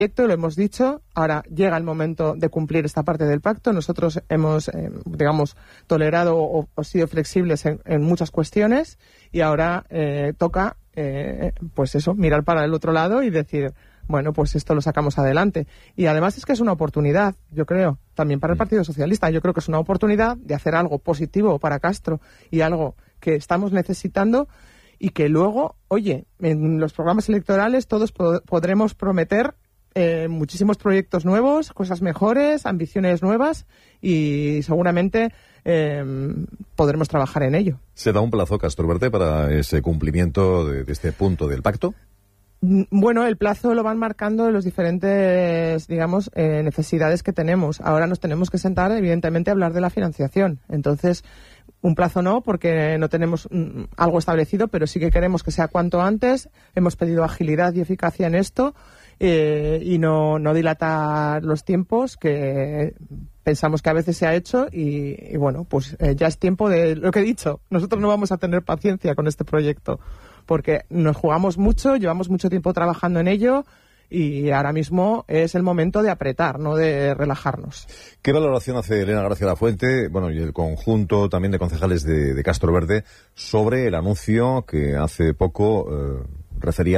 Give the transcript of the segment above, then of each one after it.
proyecto, lo hemos dicho, ahora llega el momento de cumplir esta parte del pacto. Nosotros hemos, tolerado o sido flexibles en muchas cuestiones y ahora toca, mirar para el otro lado y decir, bueno, pues esto lo sacamos adelante. Y además es que es una oportunidad, yo creo, también para el Partido Socialista. Yo creo que es una oportunidad de hacer algo positivo para Castro y algo que estamos necesitando y que luego, oye, en los programas electorales todos podremos prometer muchísimos proyectos nuevos, cosas mejores, ambiciones nuevas y seguramente podremos trabajar en ello. ¿Se da un plazo, Castroverde, para ese cumplimiento de este punto del pacto? Bueno, el plazo lo van marcando los diferentes, necesidades que tenemos. Ahora nos tenemos que sentar, evidentemente, a hablar de la financiación. Entonces, un plazo no, porque no tenemos algo establecido, pero sí que queremos que sea cuanto antes. Hemos pedido agilidad y eficacia en esto y no dilatar los tiempos, que pensamos que a veces se ha hecho y ya es tiempo de lo que he dicho. Nosotros no vamos a tener paciencia con este proyecto, porque nos jugamos mucho, llevamos mucho tiempo trabajando en ello y ahora mismo es el momento de apretar, no de relajarnos. ¿Qué valoración hace Elena García Lafuente, y el conjunto también de concejales de Castroverde sobre el anuncio que hace poco refería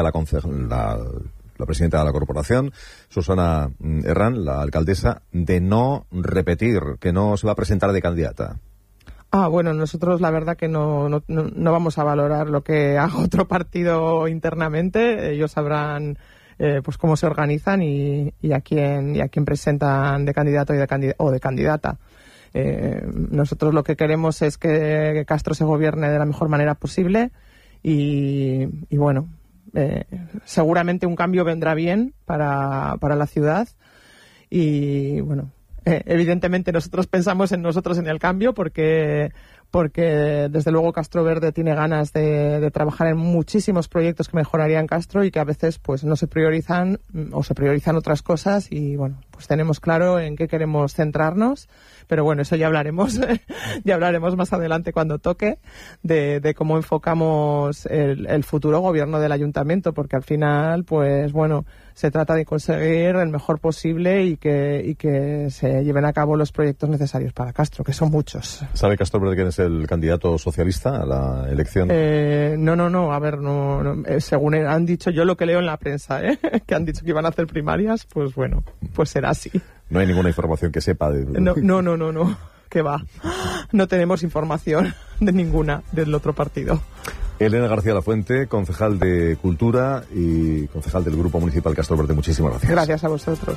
la presidenta de la corporación, Susana Herrán, la alcaldesa, de no repetir, que no se va a presentar de candidata? Nosotros la verdad que no vamos a valorar lo que haga otro partido internamente. Ellos sabrán cómo se organizan y a quién presentan de candidato o de candidata. Nosotros lo que queremos es que Castro se gobierne de la mejor manera posible y seguramente un cambio vendrá bien para la ciudad y evidentemente nosotros pensamos en nosotros en el cambio porque desde luego Castroverde tiene ganas de trabajar en muchísimos proyectos que mejorarían Castro y que a veces pues no se priorizan o se priorizan otras cosas y pues tenemos claro en qué queremos centrarnos, pero eso ya hablaremos más adelante cuando toque de cómo enfocamos el futuro gobierno del ayuntamiento, porque al final se trata de conseguir el mejor posible y que se lleven a cabo los proyectos necesarios para Castro, que son muchos. ¿Sabe Castroverde quién es el candidato socialista a la elección? No, a ver, no, según han dicho, yo lo que leo en la prensa, que han dicho que iban a hacer primarias, pues será así. No hay ninguna información que sepa de... No, que va. No tenemos información de ninguna del otro partido. Elena García Lafuente, concejal de Cultura y concejal del Grupo Municipal Castroverde, muchísimas gracias. Gracias a vosotros.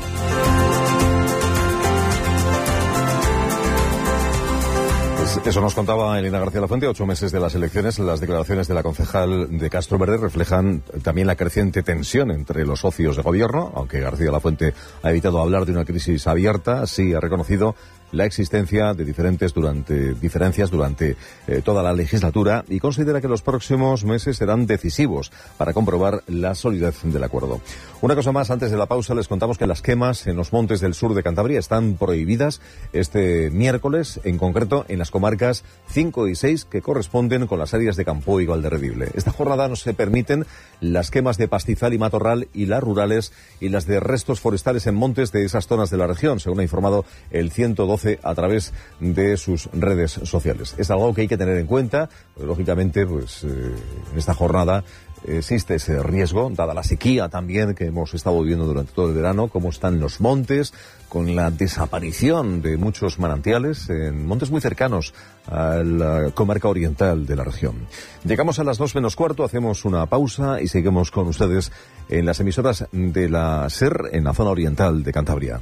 Eso nos contaba Elena García Lafuente. 8 meses de las elecciones. Las declaraciones de la concejal de Castroverde reflejan también la creciente tensión entre los socios de gobierno, aunque García Lafuente ha evitado hablar de una crisis abierta, sí ha reconocido la existencia de diferencias durante toda la legislatura y considera que los próximos meses serán decisivos para comprobar la solidez del acuerdo. Una cosa más, antes de la pausa les contamos que las quemas en los montes del sur de Cantabria están prohibidas este miércoles, en concreto en las comarcas 5 y 6 que corresponden con las áreas de Campo y Valderredible. Esta jornada no se permiten las quemas de pastizal y matorral y las rurales y las de restos forestales en montes de esas zonas de la región, según ha informado el 112 a través de sus redes sociales. Es algo que hay que tener en cuenta, lógicamente, en esta jornada existe ese riesgo, dada la sequía también que hemos estado viviendo durante todo el verano, cómo están los montes, con la desaparición de muchos manantiales en montes muy cercanos a la comarca oriental de la región. Llegamos a las 2 menos cuarto, hacemos una pausa y seguimos con ustedes en las emisoras de la SER en la zona oriental de Cantabria.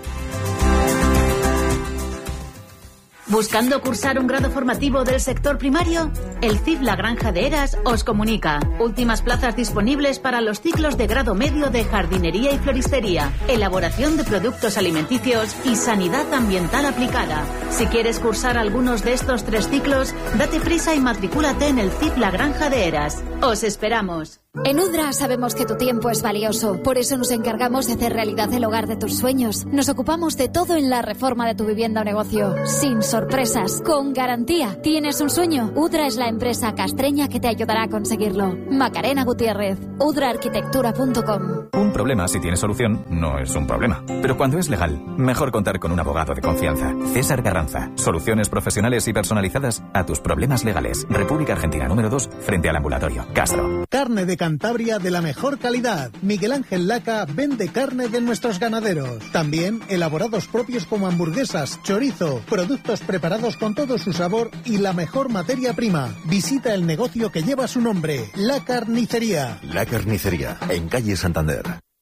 ¿Buscando cursar un grado formativo del sector primario? El CIF La Granja de Heras os comunica. Últimas plazas disponibles para los ciclos de grado medio de jardinería y floristería, elaboración de productos alimenticios y sanidad ambiental aplicada. Si quieres cursar algunos de estos 3 ciclos, date prisa y matricúlate en el CIF La Granja de Heras. ¡Os esperamos! En Udra sabemos que tu tiempo es valioso, por eso nos encargamos de hacer realidad el hogar de tus sueños. Nos ocupamos de todo en la reforma de tu vivienda o negocio, sin sorpresas, con garantía. ¿Tienes un sueño? Udra es la empresa castreña que te ayudará a conseguirlo. Macarena Gutiérrez, udraarquitectura.com. Un problema, si tiene solución, no es un problema. Pero cuando es legal, mejor contar con un abogado de confianza. César Carranza. Soluciones profesionales y personalizadas a tus problemas legales. República Argentina número 2, frente al ambulatorio. Castro. Carne de Cantabria de la mejor calidad. Miguel Ángel Laca vende carne de nuestros ganaderos. También elaborados propios como hamburguesas, chorizo, productos preparados con todo su sabor y la mejor materia prima. Visita el negocio que lleva su nombre, La Carnicería. La Carnicería, en calle Santander.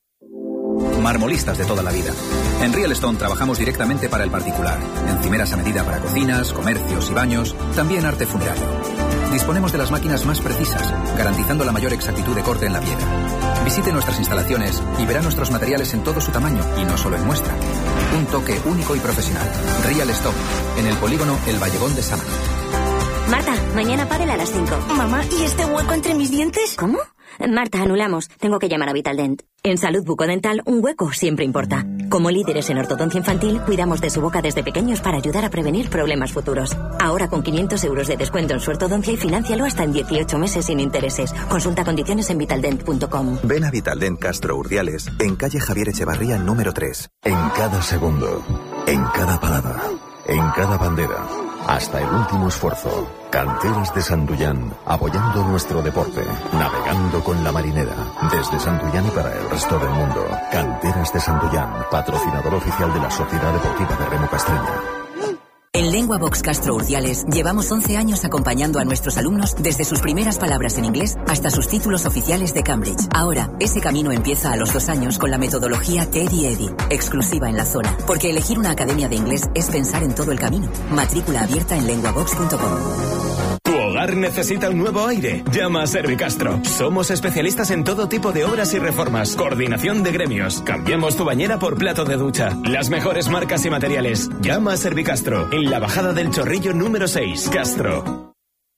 Marmolistas de toda la vida. En Real Stone trabajamos directamente para el particular. Encimeras a medida para cocinas, comercios y baños. También arte funerario. Disponemos de las máquinas más precisas, garantizando la mayor exactitud de corte en la piedra. Visite nuestras instalaciones y verá nuestros materiales en todo su tamaño y no solo en muestra. Un toque único y profesional. Real Stone, en el polígono El Vallegón de Sámano. Marta, mañana pádel a las 5. Mamá, ¿y este hueco entre mis dientes? ¿Cómo? Marta, anulamos. Tengo que llamar a Vitaldent. En salud bucodental, un hueco siempre importa. Como líderes en ortodoncia infantil, cuidamos de su boca desde pequeños para ayudar a prevenir problemas futuros. Ahora con 500 euros de descuento en su ortodoncia y financialo hasta en 18 meses sin intereses. Consulta condiciones en vitaldent.com. Ven a Vitaldent Castro Urdiales, en calle Javier Echevarría número 3. En cada segundo, en cada palabra, en cada bandera, hasta el último esfuerzo. Canteras de Santullán, apoyando nuestro deporte, navegando con la marinera, desde Santullán y para el resto del mundo. Canteras de Santullán, patrocinador oficial de la Sociedad Deportiva de Remo Castreña. En Lengua Box Castro Urdiales llevamos 11 años acompañando a nuestros alumnos desde sus primeras palabras en inglés hasta sus títulos oficiales de Cambridge. Ahora, ese camino empieza a los 2 años con la metodología Teddy Eddy, exclusiva en la zona. Porque elegir una academia de inglés es pensar en todo el camino. Matrícula abierta en lenguabox.com. Tu hogar necesita un nuevo aire. Llama a Servicastro. Somos especialistas en todo tipo de obras y reformas. Coordinación de gremios. Cambiamos tu bañera por plato de ducha. Las mejores marcas y materiales. Llama a Servicastro. En la bajada del Chorrillo número 6. Castro.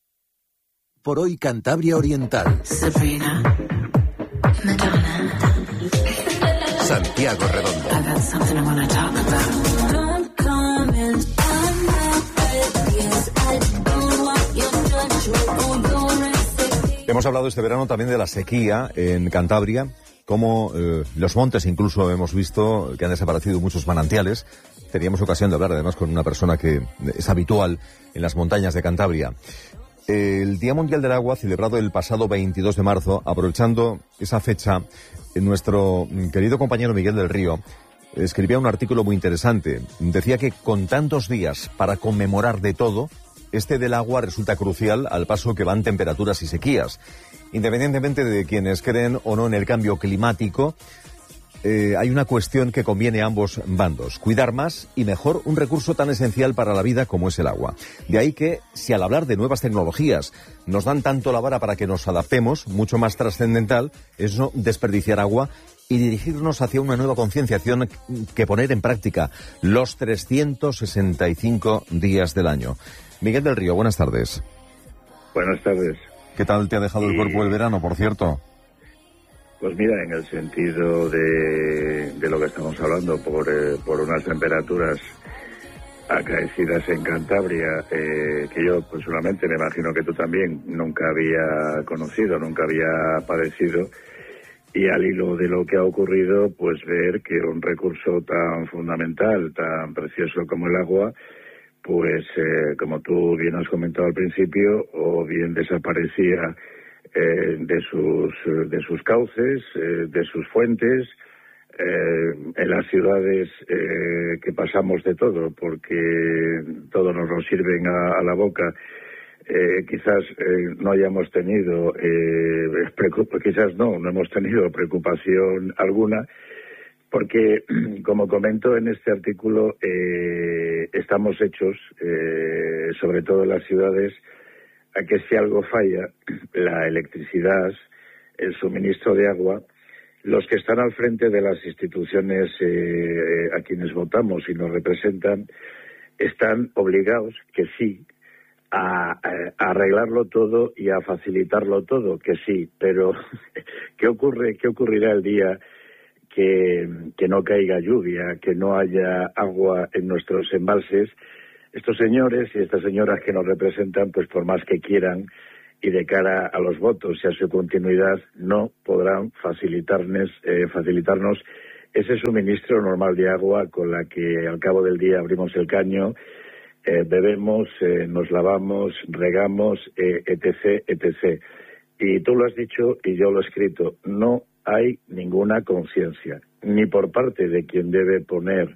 Por hoy Cantabria Oriental. Sabrina. Madonna. Santiago Redondo. I got something I wanna talk about. Hemos hablado este verano también de la sequía en Cantabria, como los montes incluso hemos visto que han desaparecido muchos manantiales. Teníamos ocasión de hablar además con una persona que es habitual en las montañas de Cantabria. El Día Mundial del Agua, celebrado el pasado 22 de marzo, aprovechando esa fecha, nuestro querido compañero Miguel del Río escribía un artículo muy interesante. Decía que con tantos días para conmemorar de todo, este del agua resulta crucial al paso que van temperaturas y sequías. Independientemente de quienes creen o no en el cambio climático, hay una cuestión que conviene a ambos bandos: cuidar más y mejor un recurso tan esencial para la vida como es el agua. De ahí que, si al hablar de nuevas tecnologías nos dan tanto la vara para que nos adaptemos, mucho más trascendental es no desperdiciar agua y dirigirnos hacia una nueva concienciación que poner en práctica los 365 días del año. Miguel del Río, buenas tardes. Buenas tardes. ¿Qué tal te ha dejado el cuerpo el verano, por cierto? Pues mira, en el sentido de lo que estamos hablando, por unas temperaturas acaecidas en Cantabria, que yo personalmente, me imagino que tú también, nunca había conocido, nunca había padecido, y al hilo de lo que ha ocurrido, pues ver que un recurso tan fundamental, tan precioso como el agua, pues como tú bien has comentado al principio, o bien desaparecía de sus cauces, de sus fuentes, en las ciudades que pasamos de todo, porque todo nos lo sirven a la boca. Quizás no hayamos tenido, no hemos tenido preocupación alguna, porque, como comento en este artículo, estamos hechos, sobre todo en las ciudades, a que si algo falla, la electricidad, el suministro de agua, los que están al frente de las instituciones a quienes votamos y nos representan, están obligados, que sí, a arreglarlo todo y a facilitarlo todo, que sí, pero ¿qué ocurrirá el día que no caiga lluvia, que no haya agua en nuestros embalses? Estos señores y estas señoras que nos representan, pues por más que quieran y de cara a los votos y a su continuidad, no podrán facilitarnos ese suministro normal de agua con la que al cabo del día abrimos el caño, bebemos, nos lavamos, regamos, etc., etc. Y tú lo has dicho y yo lo he escrito, no hay ninguna conciencia, ni por parte de quien debe poner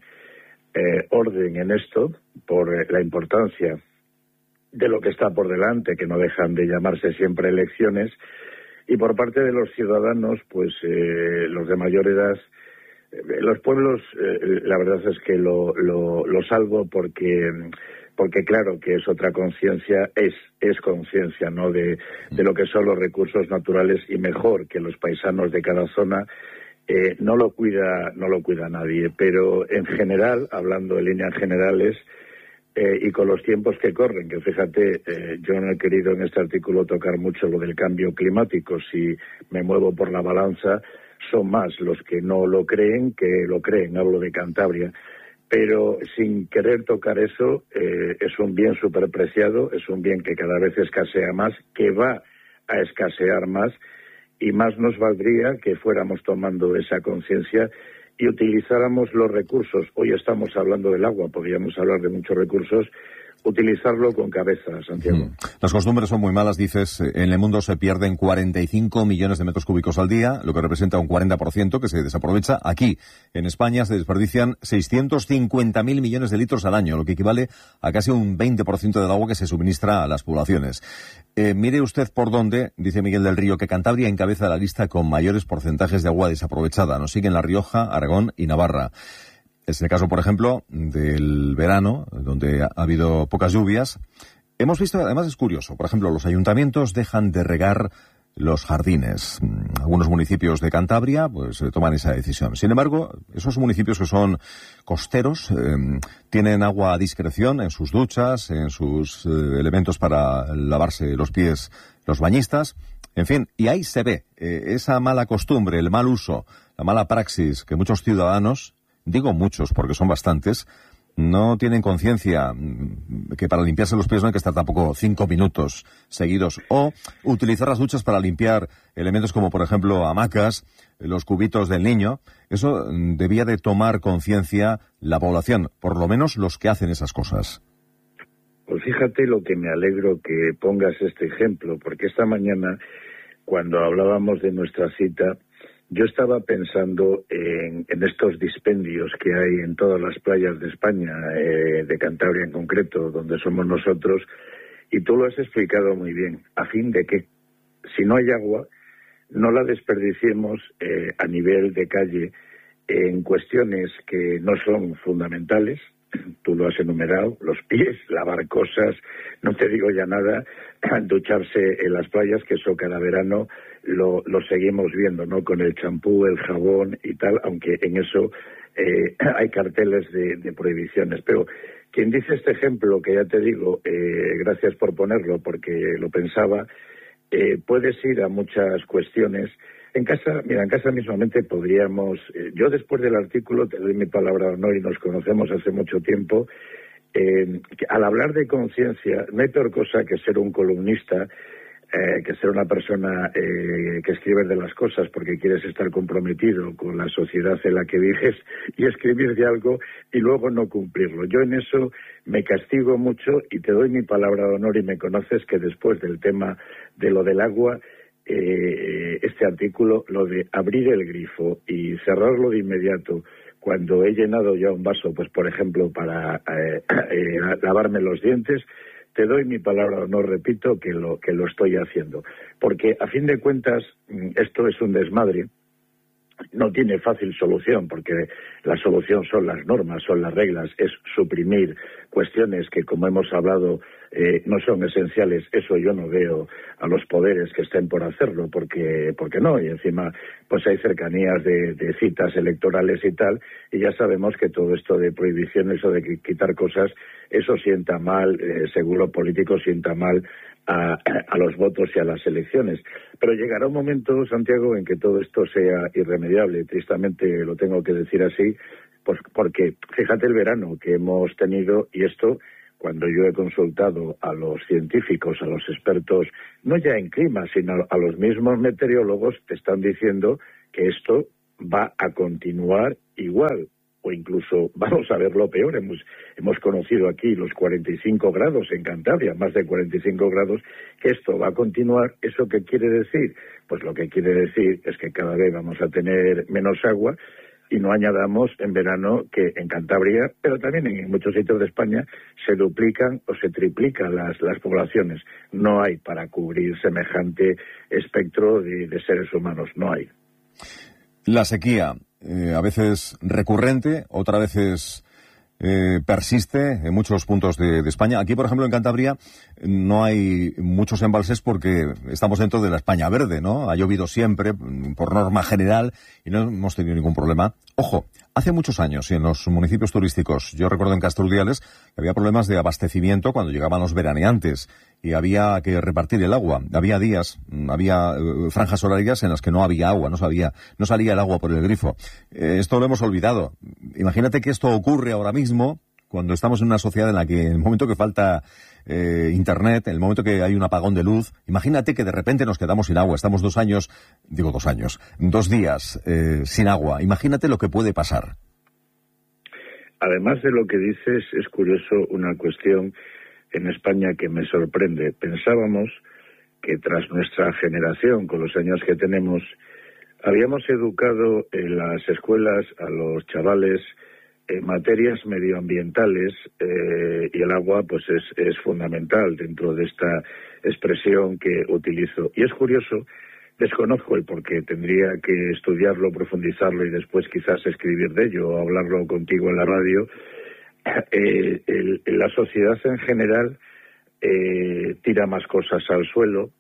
orden en esto, por la importancia de lo que está por delante, que no dejan de llamarse siempre elecciones, y por parte de los ciudadanos, pues los de mayor edad. Los pueblos, la verdad es que lo salvo porque claro que es otra conciencia, es conciencia, ¿no?, de lo que son los recursos naturales, y mejor que los paisanos de cada zona. No lo cuida nadie, pero en general, hablando en líneas generales, y con los tiempos que corren, que fíjate, yo no he querido en este artículo tocar mucho lo del cambio climático. Si me muevo por la balanza, son más los que no lo creen que lo creen, hablo de Cantabria. Pero sin querer tocar eso, es un bien superpreciado, es un bien que cada vez escasea más, que va a escasear más, y más nos valdría que fuéramos tomando esa conciencia y utilizáramos los recursos. Hoy estamos hablando del agua, podríamos hablar de muchos recursos, utilizarlo con cabeza, Santiago. Las costumbres son muy malas, dices. En el mundo se pierden 45 millones de metros cúbicos al día, lo que representa un 40% que se desaprovecha. Aquí, en España, se desperdician 650.000 millones de litros al año, lo que equivale a casi un 20% del agua que se suministra a las poblaciones. Mire usted por dónde, dice Miguel del Río, que Cantabria encabeza la lista con mayores porcentajes de agua desaprovechada. Nos siguen La Rioja, Aragón y Navarra. Es el caso, por ejemplo, del verano, donde ha habido pocas lluvias. Hemos visto, además es curioso, por ejemplo, los ayuntamientos dejan de regar los jardines. Algunos municipios de Cantabria pues toman esa decisión. Sin embargo, esos municipios que son costeros tienen agua a discreción en sus duchas, en sus elementos para lavarse los pies los bañistas. En fin, y ahí se ve esa mala costumbre, el mal uso, la mala praxis que muchos ciudadanos, digo muchos porque son bastantes, no tienen conciencia que para limpiarse los pies no hay que estar tampoco 5 minutos seguidos, o utilizar las duchas para limpiar elementos como, por ejemplo, hamacas, los cubitos del niño. Eso debía de tomar conciencia la población, por lo menos los que hacen esas cosas. Pues fíjate lo que me alegro que pongas este ejemplo, porque esta mañana, cuando hablábamos de nuestra cita, yo estaba pensando en estos dispendios que hay en todas las playas de España, de Cantabria en concreto, donde somos nosotros, y tú lo has explicado muy bien. ¿A fin de que si no hay agua, no la desperdiciemos a nivel de calle en cuestiones que no son fundamentales? Tú lo has enumerado, los pies, lavar cosas, no te digo ya nada, ducharse en las playas, que eso cada verano lo seguimos viendo, ¿no? Con el champú, el jabón y tal, aunque en eso hay carteles de prohibiciones. Pero quien dice este ejemplo, que ya te digo, gracias por ponerlo, porque lo pensaba, puedes ir a muchas cuestiones. En casa mismamente podríamos, yo después del artículo, te doy mi palabra de honor y nos conocemos hace mucho tiempo, al hablar de conciencia, no hay peor cosa que ser un columnista, que ser una persona que escribe de las cosas porque quieres estar comprometido con la sociedad en la que vives y escribir de algo y luego no cumplirlo. Yo en eso me castigo mucho y te doy mi palabra de honor y me conoces que después del tema de lo del agua, este artículo, lo de abrir el grifo y cerrarlo de inmediato cuando he llenado ya un vaso, pues por ejemplo para lavarme los dientes, te doy mi palabra de honor, repito, que lo estoy haciendo. Porque a fin de cuentas esto es un desmadre no tiene fácil solución, porque la solución son las normas, son las reglas, es suprimir cuestiones que, como hemos hablado, no son esenciales. Eso yo no veo a los poderes que estén por hacerlo, porque no, y encima pues hay cercanías de citas electorales y tal, y ya sabemos que todo esto de prohibiciones o de quitar cosas, eso sienta mal, según lo político, sienta mal a los votos y a las elecciones. Pero llegará un momento, Santiago, en que todo esto sea irremediable. Tristemente lo tengo que decir así, pues porque fíjate el verano que hemos tenido, y esto, cuando yo he consultado a los científicos, a los expertos, no ya en clima, sino a los mismos meteorólogos, te están diciendo que esto va a continuar igual, o incluso vamos a ver lo peor. Hemos conocido aquí los 45 grados en Cantabria, más de 45 grados, que esto va a continuar. ¿Eso qué quiere decir? Pues lo que quiere decir es que cada vez vamos a tener menos agua, y no añadamos en verano que en Cantabria, pero también en muchos sitios de España, se duplican o se triplican las poblaciones. No hay para cubrir semejante espectro de seres humanos, no hay. La sequía, a veces recurrente, otras veces persiste en muchos puntos de España. Aquí, por ejemplo, en Cantabria no hay muchos embalses porque estamos dentro de la España verde, ¿no? Ha llovido siempre, por norma general, y no hemos tenido ningún problema. Ojo, hace muchos años, y en los municipios turísticos, yo recuerdo en Castro Urdiales, que había problemas de abastecimiento cuando llegaban los veraneantes y había que repartir el agua. Había días, había franjas horarias en las que no había agua, no salía el agua por el grifo. Esto lo hemos olvidado. Imagínate que esto ocurre ahora mismo, cuando estamos en una sociedad en la que en el momento que falta internet, en el momento que hay un apagón de luz, imagínate que de repente nos quedamos sin agua. Estamos 2 días sin agua. Imagínate lo que puede pasar. Además de lo que dices, es curioso una cuestión en España que me sorprende. Pensábamos que tras nuestra generación, con los años que tenemos, habíamos educado en las escuelas a los chavales en materias medioambientales, y el agua pues es fundamental dentro de esta expresión que utilizo. Y es curioso, desconozco el porqué, tendría que estudiarlo, profundizarlo y después quizás escribir de ello o hablarlo contigo en la radio. La sociedad en general tira más cosas al suelo,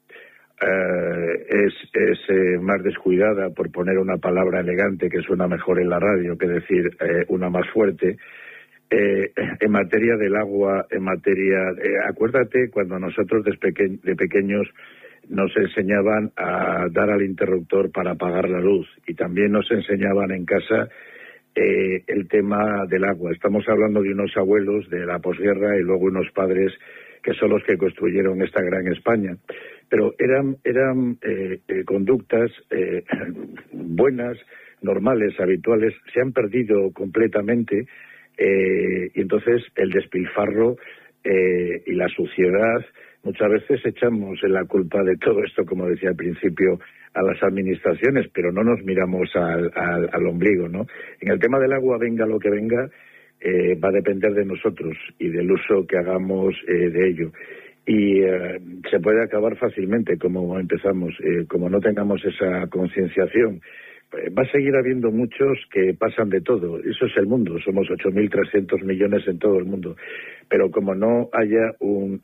es más descuidada, por poner una palabra elegante que suena mejor en la radio que decir una más fuerte. En materia del agua, acuérdate cuando nosotros de pequeños nos enseñaban a dar al interruptor para apagar la luz, y también nos enseñaban en casa el tema del agua. Estamos hablando de unos abuelos de la posguerra y luego unos padres que son los que construyeron esta gran España. Pero eran conductas buenas, normales, habituales, se han perdido completamente, y entonces el despilfarro y la suciedad, muchas veces echamos la culpa de todo esto, como decía al principio, a las administraciones, pero no nos miramos al ombligo, ¿no? En el tema del agua, venga lo que venga, va a depender de nosotros y del uso que hagamos de ello. Y se puede acabar fácilmente, como empezamos, como no tengamos esa concienciación. Va a seguir habiendo muchos que pasan de todo. Eso es el mundo. Somos 8.300 millones en todo el mundo. Pero como no haya un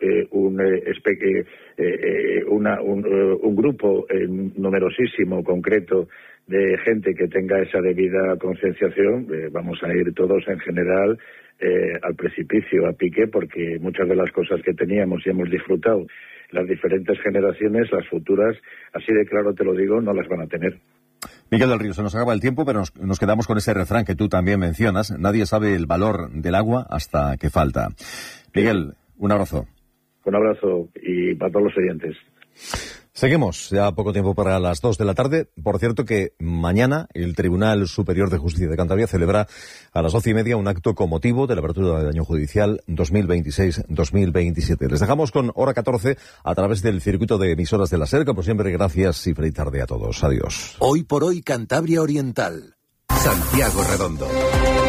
grupo numerosísimo, concreto, de gente que tenga esa debida concienciación, vamos a ir todos en general al precipicio, a pique, porque muchas de las cosas que teníamos y hemos disfrutado las diferentes generaciones, las futuras, así de claro te lo digo, no las van a tener. Miguel del Río, se nos acaba el tiempo, pero nos quedamos con ese refrán que tú también mencionas: nadie sabe el valor del agua hasta que falta. Miguel, un abrazo. Un abrazo, y para todos los oyentes. Seguimos, ya poco tiempo para las 2 de la tarde. Por cierto que mañana el Tribunal Superior de Justicia de Cantabria celebra a las 12:30 un acto con motivo de la apertura del año judicial 2026-2027. Les dejamos con Hora 14 a través del circuito de emisoras de la SER. Como siempre, gracias y feliz tarde a todos. Adiós. Hoy por hoy, Cantabria Oriental. Santiago Redondo.